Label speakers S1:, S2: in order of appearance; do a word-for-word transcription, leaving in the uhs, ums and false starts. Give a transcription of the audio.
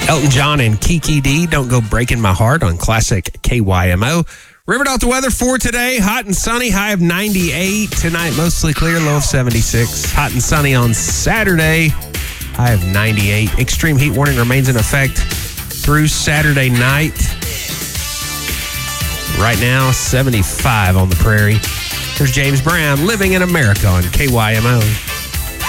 S1: Elton John and Kiki D, Don't Go Breaking My Heart on classic K Y M O. Riverdot, weather for today, hot and sunny, high of ninety-eight. Tonight, mostly clear, low of seventy-six. Hot and sunny on Saturday, high of ninety-eight. Extreme heat warning remains in effect through Saturday night. Right now, seventy-five on the prairie. There's James Brown, Living in America on K Y M O.